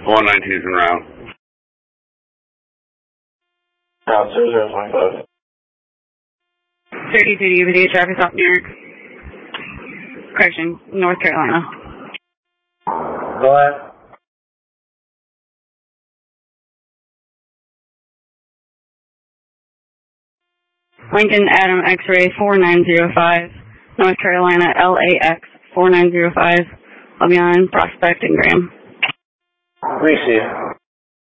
192's en route. Route 0025. 32 DVD, traffic stop New York. Correction, North Carolina. Go ahead. Lincoln Adam X-ray 4905, North Carolina LAX 4905, I'll be on Prospect and Graham. We see you.